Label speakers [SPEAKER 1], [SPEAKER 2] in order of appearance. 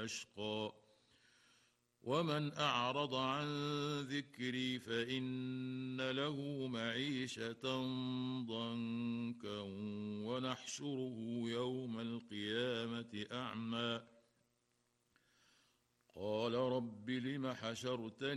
[SPEAKER 1] وأشقى ومن أعرض عن ذكري فإن له معيشة ضنكا ونحشره يوم القيامة أعمى قال رب لم حشرتني